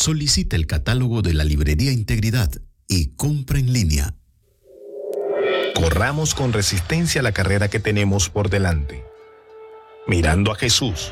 Solicita el catálogo de la Librería Integridad y compra en línea. Corramos con resistencia la carrera que tenemos por delante, mirando a Jesús,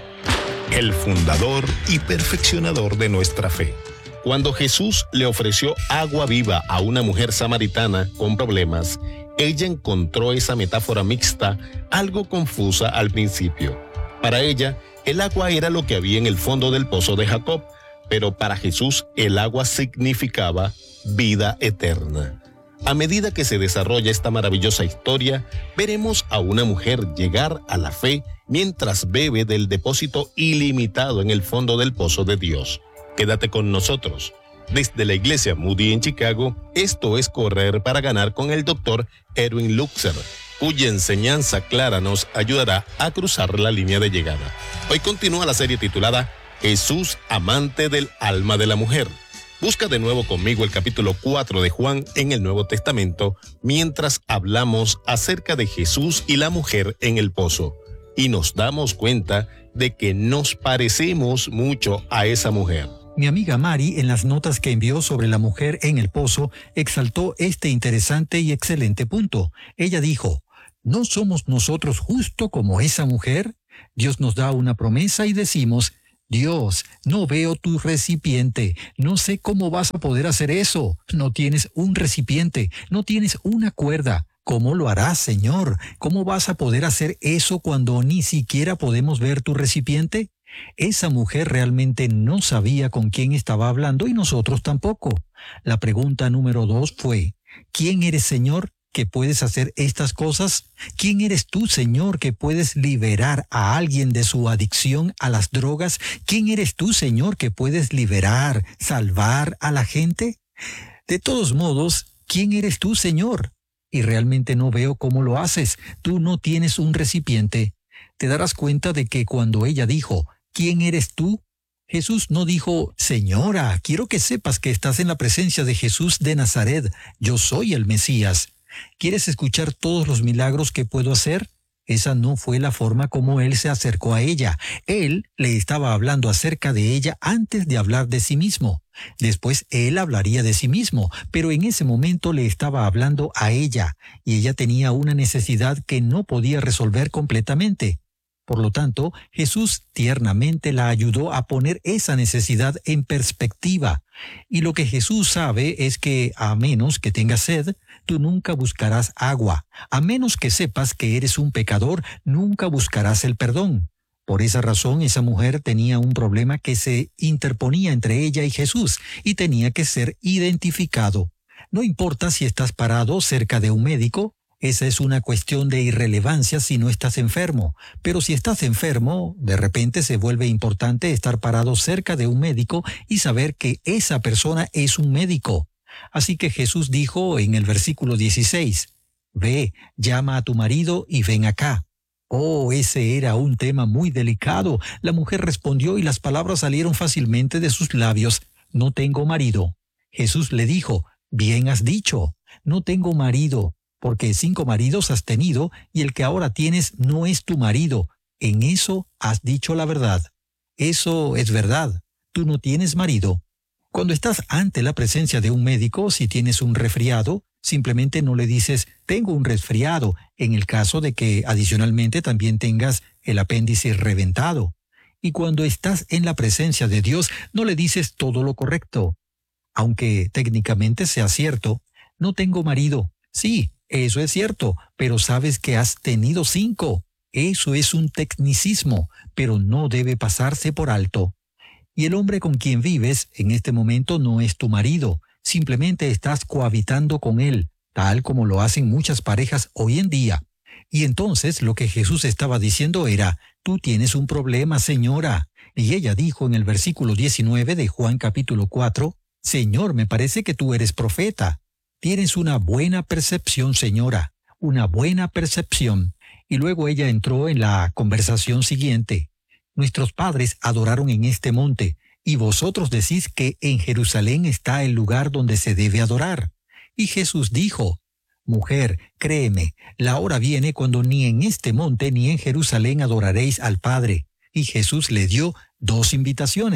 el fundador y perfeccionador de nuestra fe. Cuando Jesús le ofreció agua viva a una mujer samaritana con problemas, ella encontró esa metáfora mixta algo confusa al principio. Para ella, el agua era lo que había en el fondo del pozo de Jacob, pero para Jesús el agua significaba vida eterna. A medida que se desarrolla esta maravillosa historia, veremos a una mujer llegar a la fe mientras bebe del depósito ilimitado en el fondo del pozo de Dios. Quédate con nosotros. Desde la Iglesia Moody en Chicago, esto es Correr para Ganar con el Dr. Erwin Lutzer, cuya enseñanza clara nos ayudará a cruzar la línea de llegada. Hoy continúa la serie titulada Jesús, amante del alma de la mujer. Busca de nuevo conmigo el capítulo 4 de Juan en el Nuevo Testamento mientras hablamos acerca de Jesús y la mujer en el pozo. Y nos damos cuenta de que nos parecemos mucho a esa mujer. Mi amiga Mari, en las notas que envió sobre la mujer en el pozo, exaltó este interesante y excelente punto. Ella dijo, ¿no somos nosotros justo como esa mujer? Dios nos da una promesa y decimos, Dios, no veo tu recipiente, no sé cómo vas a poder hacer eso. No tienes un recipiente, no tienes una cuerda. ¿Cómo lo harás, Señor? ¿Cómo vas a poder hacer eso cuando ni siquiera podemos ver tu recipiente? Esa mujer realmente no sabía con quién estaba hablando y nosotros tampoco. La pregunta número 2 fue, ¿quién eres, Señor, que puedes hacer estas cosas? ¿Quién eres tú, Señor, que puedes liberar a alguien de su adicción a las drogas? ¿Quién eres tú, Señor, que puedes liberar, salvar a la gente? De todos modos, ¿quién eres tú, Señor? Y realmente no veo cómo lo haces. Tú no tienes un recipiente. Te darás cuenta de que cuando ella dijo, ¿quién eres tú? Jesús no dijo, Señora, quiero que sepas que estás en la presencia de Jesús de Nazaret. Yo soy el Mesías. ¿Quieres escuchar todos los milagros que puedo hacer? Esa no fue la forma como él se acercó a ella. Él le estaba hablando acerca de ella antes de hablar de sí mismo. Después él hablaría de sí mismo, pero en ese momento le estaba hablando a ella, y ella tenía una necesidad que no podía resolver completamente. Por lo tanto, Jesús tiernamente la ayudó a poner esa necesidad en perspectiva. Y lo que Jesús sabe es que, a menos que tengas sed, tú nunca buscarás agua. A menos que sepas que eres un pecador, nunca buscarás el perdón. Por esa razón, esa mujer tenía un problema que se interponía entre ella y Jesús, y tenía que ser identificado. No importa si estás parado cerca de un médico, esa es una cuestión de irrelevancia si no estás enfermo. Pero si estás enfermo, de repente se vuelve importante estar parado cerca de un médico y saber que esa persona es un médico. Así que Jesús dijo en el versículo 16, «Ve, llama a tu marido y ven acá». Oh, ese era un tema muy delicado. La mujer respondió y las palabras salieron fácilmente de sus labios. «No tengo marido». Jesús le dijo, «Bien has dicho, no tengo marido, porque 5 maridos has tenido y el que ahora tienes no es tu marido. En eso has dicho la verdad». Eso es verdad. Tú no tienes marido. Cuando estás ante la presencia de un médico, si tienes un resfriado, simplemente no le dices, tengo un resfriado, en el caso de que adicionalmente también tengas el apéndice reventado. Y cuando estás en la presencia de Dios, no le dices todo lo correcto. Aunque técnicamente sea cierto, no tengo marido. Sí, eso es cierto, pero sabes que has tenido 5. Eso es un tecnicismo, pero no debe pasarse por alto. Y el hombre con quien vives en este momento no es tu marido, simplemente estás cohabitando con él, tal como lo hacen muchas parejas hoy en día. Y entonces lo que Jesús estaba diciendo era, tú tienes un problema, señora. Y ella dijo en el versículo 19 de Juan capítulo 4, Señor, me parece que tú eres profeta. Tienes una buena percepción, señora, una buena percepción. Y luego ella entró en la conversación siguiente. Nuestros padres adoraron en este monte, y vosotros decís que en Jerusalén está el lugar donde se debe adorar. Y Jesús dijo, Mujer, créeme, la hora viene cuando ni en este monte ni en Jerusalén adoraréis al Padre. Y Jesús le dio 2 invitaciones.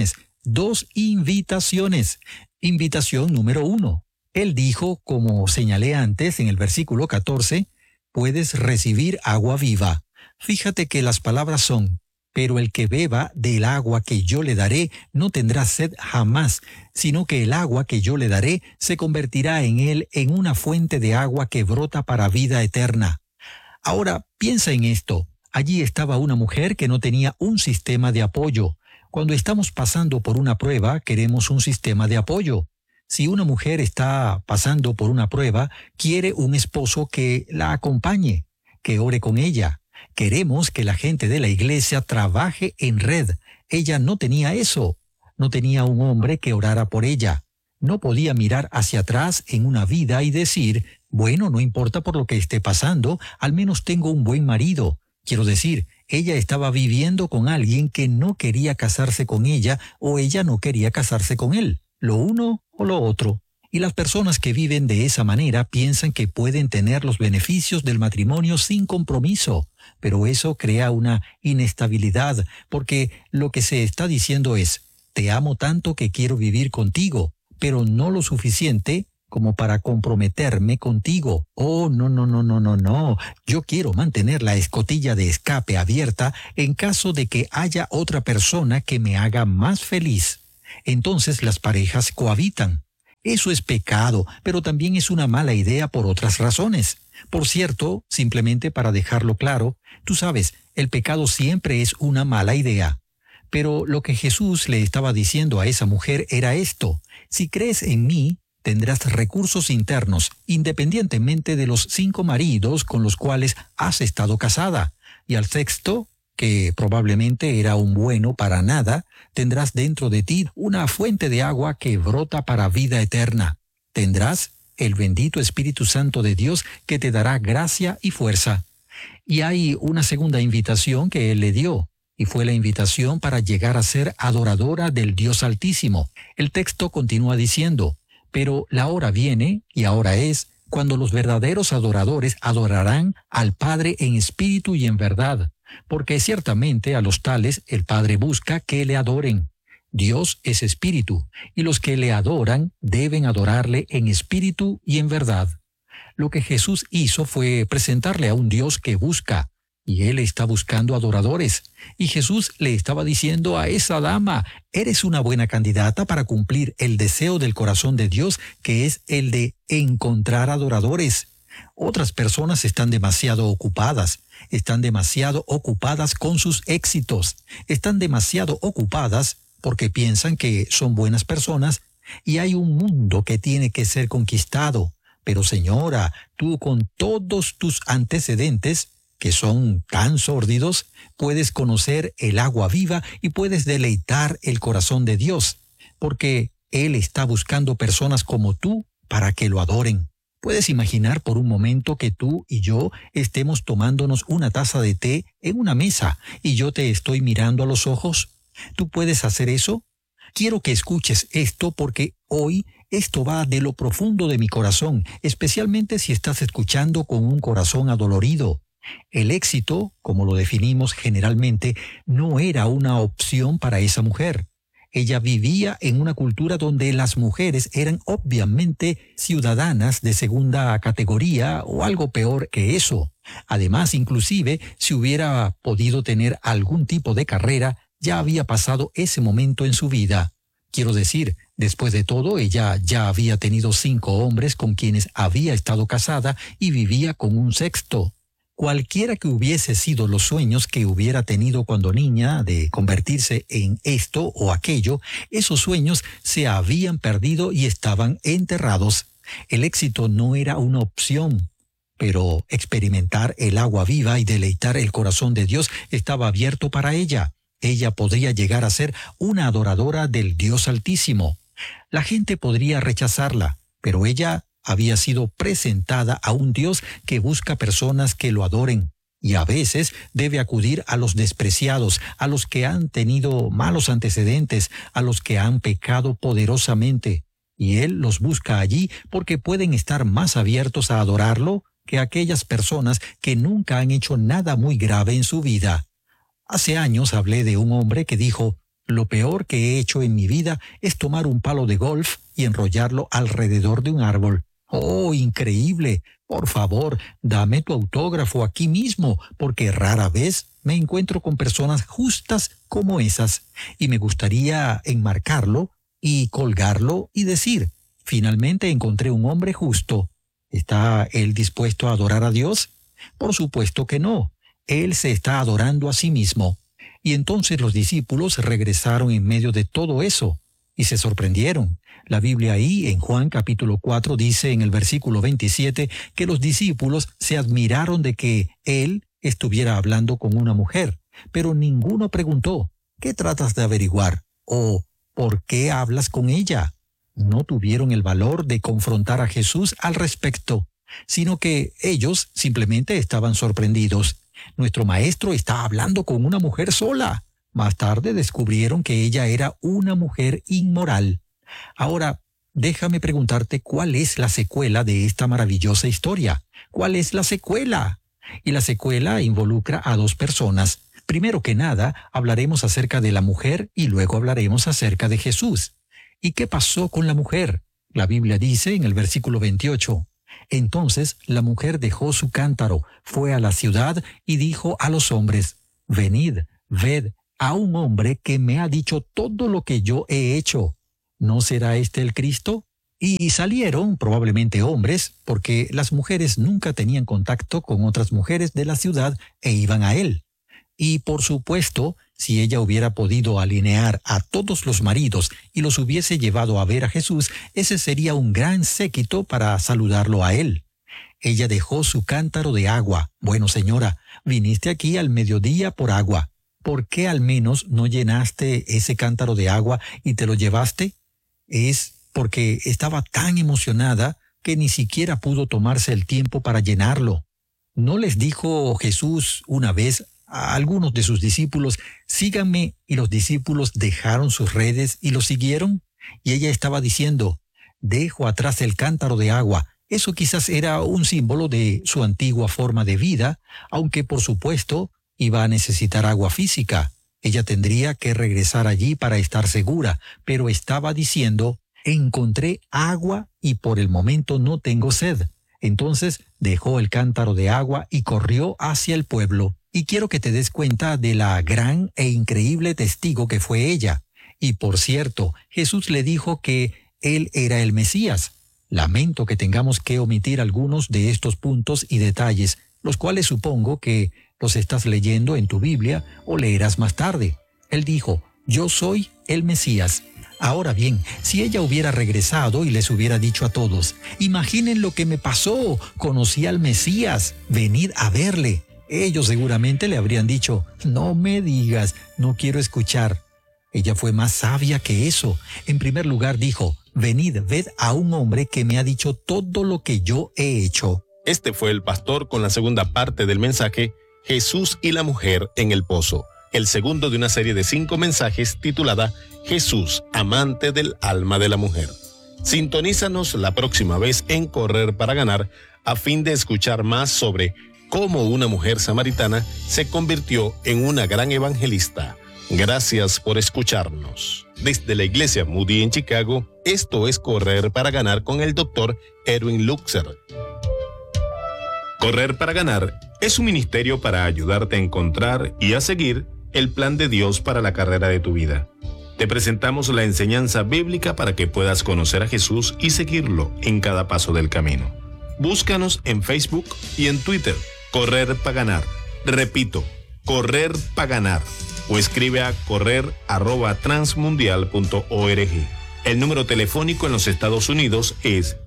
2 invitaciones. Invitación número 1. Él dijo, como señalé antes en el versículo 14, puedes recibir agua viva. Fíjate que las palabras son, pero el que beba del agua que yo le daré no tendrá sed jamás, sino que el agua que yo le daré se convertirá en él en una fuente de agua que brota para vida eterna. Ahora, piensa en esto. Allí estaba una mujer que no tenía un sistema de apoyo. Cuando estamos pasando por una prueba, queremos un sistema de apoyo. Si una mujer está pasando por una prueba, quiere un esposo que la acompañe, que ore con ella. Queremos que la gente de la iglesia trabaje en red. Ella no tenía eso. No tenía un hombre que orara por ella. No podía mirar hacia atrás en una vida y decir, bueno, no importa por lo que esté pasando, al menos tengo un buen marido. Quiero decir, ella estaba viviendo con alguien que no quería casarse con ella o ella no quería casarse con él, lo uno o lo otro. Y las personas que viven de esa manera piensan que pueden tener los beneficios del matrimonio sin compromiso, pero eso crea una inestabilidad, porque lo que se está diciendo es, te amo tanto que quiero vivir contigo, pero no lo suficiente como para comprometerme contigo. Oh, no. Yo quiero mantener la escotilla de escape abierta en caso de que haya otra persona que me haga más feliz. Entonces las parejas cohabitan. Eso es pecado, pero también es una mala idea por otras razones. Por cierto, simplemente para dejarlo claro, tú sabes, el pecado siempre es una mala idea. Pero lo que Jesús le estaba diciendo a esa mujer era esto: si crees en mí, tendrás recursos internos, independientemente de los 5 maridos con los cuales has estado casada. Y al sexto, que probablemente era un bueno para nada, tendrás dentro de ti una fuente de agua que brota para vida eterna. Tendrás el bendito Espíritu Santo de Dios que te dará gracia y fuerza. Y hay una segunda invitación que Él le dio, y fue la invitación para llegar a ser adoradora del Dios Altísimo. El texto continúa diciendo, pero la hora viene, y ahora es, cuando los verdaderos adoradores adorarán al Padre en espíritu y en verdad, porque ciertamente a los tales el Padre busca que le adoren. Dios es espíritu, y los que le adoran deben adorarle en espíritu y en verdad. Lo que Jesús hizo fue presentarle a un Dios que busca, y Él está buscando adoradores. Y Jesús le estaba diciendo a esa dama, eres una buena candidata para cumplir el deseo del corazón de Dios, que es el de encontrar adoradores. Otras personas están demasiado ocupadas con sus éxitos, están demasiado ocupadas porque piensan que son buenas personas y hay un mundo que tiene que ser conquistado. Pero señora, tú con todos tus antecedentes, que son tan sórdidos, puedes conocer el agua viva y puedes deleitar el corazón de Dios, porque Él está buscando personas como tú para que lo adoren. ¿Puedes imaginar por un momento que tú y yo estemos tomándonos una taza de té en una mesa y yo te estoy mirando a los ojos? ¿Tú puedes hacer eso? Quiero que escuches esto porque hoy esto va de lo profundo de mi corazón, especialmente si estás escuchando con un corazón adolorido. El éxito, como lo definimos generalmente, no era una opción para esa mujer. Ella vivía en una cultura donde las mujeres eran obviamente ciudadanas de segunda categoría o algo peor que eso. Además, inclusive, si hubiera podido tener algún tipo de carrera, ya había pasado ese momento en su vida. Quiero decir, después de todo, ella ya había tenido 5 hombres con quienes había estado casada y vivía con un sexto. Cualquiera que hubiese sido los sueños que hubiera tenido cuando niña de convertirse en esto o aquello, esos sueños se habían perdido y estaban enterrados. El éxito no era una opción, pero experimentar el agua viva y deleitar el corazón de Dios estaba abierto para ella. Ella podría llegar a ser una adoradora del Dios Altísimo. La gente podría rechazarla, pero ella había sido presentada a un Dios que busca personas que lo adoren, y a veces debe acudir a los despreciados, a los que han tenido malos antecedentes, a los que han pecado poderosamente, y Él los busca allí porque pueden estar más abiertos a adorarlo que aquellas personas que nunca han hecho nada muy grave en su vida. Hace años hablé de un hombre que dijo, Lo peor que he hecho en mi vida es tomar un palo de golf y enrollarlo alrededor de un árbol. ¡Oh, increíble! Por favor, dame tu autógrafo aquí mismo, porque rara vez me encuentro con personas justas como esas, y me gustaría enmarcarlo y colgarlo y decir, finalmente encontré un hombre justo. ¿Está él dispuesto a adorar a Dios? Por supuesto que no. Él se está adorando a sí mismo. Y entonces los discípulos regresaron en medio de todo eso y se sorprendieron. La Biblia ahí, en Juan capítulo 4, dice en el versículo 27 que los discípulos se admiraron de que él estuviera hablando con una mujer, pero ninguno preguntó, ¿qué tratas de averiguar? O, ¿por qué hablas con ella? No tuvieron el valor de confrontar a Jesús al respecto, sino que ellos simplemente estaban sorprendidos. Nuestro maestro está hablando con una mujer sola. Más tarde descubrieron que ella era una mujer inmoral. Ahora, déjame preguntarte cuál es la secuela de esta maravillosa historia. ¿Cuál es la secuela? Y la secuela involucra a dos personas. Primero que nada, hablaremos acerca de la mujer y luego hablaremos acerca de Jesús. ¿Y qué pasó con la mujer? La Biblia dice en el versículo 28, entonces la mujer dejó su cántaro, fue a la ciudad y dijo a los hombres, venid, ved a un hombre que me ha dicho todo lo que yo he hecho. ¿No será este el Cristo? Y salieron probablemente hombres, porque las mujeres nunca tenían contacto con otras mujeres de la ciudad e iban a él. Y por supuesto, si ella hubiera podido alinear a todos los maridos y los hubiese llevado a ver a Jesús, ese sería un gran séquito para saludarlo a él. Ella dejó su cántaro de agua. Bueno, señora, viniste aquí al mediodía por agua. ¿Por qué al menos no llenaste ese cántaro de agua y te lo llevaste? Es porque estaba tan emocionada que ni siquiera pudo tomarse el tiempo para llenarlo. ¿No les dijo Jesús una vez a algunos de sus discípulos, síganme, y los discípulos dejaron sus redes y lo siguieron? Y ella estaba diciendo, dejo atrás el cántaro de agua. Eso quizás era un símbolo de su antigua forma de vida, aunque por supuesto iba a necesitar agua física. Ella tendría que regresar allí para estar segura, pero estaba diciendo, encontré agua y por el momento no tengo sed. Entonces dejó el cántaro de agua y corrió hacia el pueblo. Y quiero que te des cuenta de la gran e increíble testigo que fue ella. Y por cierto, Jesús le dijo que él era el Mesías. Lamento que tengamos que omitir algunos de estos puntos y detalles, los cuales supongo que los estás leyendo en tu Biblia o leerás más tarde. Él dijo, yo soy el Mesías. Ahora bien, si ella hubiera regresado y les hubiera dicho a todos, imaginen lo que me pasó, conocí al Mesías, venid a verle. Ellos seguramente le habrían dicho, no me digas, no quiero escuchar. Ella fue más sabia que eso. En primer lugar dijo, venid, ved a un hombre que me ha dicho todo lo que yo he hecho. Este fue el pastor con la segunda parte del mensaje, Jesús y la mujer en el pozo. El segundo de una serie de 5 mensajes titulada Jesús, amante del alma de la mujer. Sintonízanos la próxima vez en Correr para Ganar a fin de escuchar más sobre cómo una mujer samaritana se convirtió en una gran evangelista. Gracias por escucharnos. Desde la Iglesia Moody en Chicago, esto es Correr para Ganar con el Dr. Erwin Luxer. Correr para Ganar es un ministerio para ayudarte a encontrar y a seguir el plan de Dios para la carrera de tu vida. Te presentamos la enseñanza bíblica para que puedas conocer a Jesús y seguirlo en cada paso del camino. Búscanos en Facebook y en Twitter, Correr para Ganar. Repito, Correr para Ganar. O escribe a correr@transmundial.org. El número telefónico en los Estados Unidos es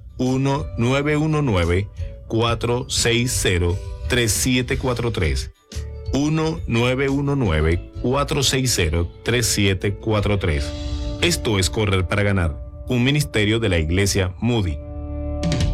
1-919-460-3743. 1-919-460-3743. Esto es Correr para Ganar, un ministerio de la Iglesia Moody.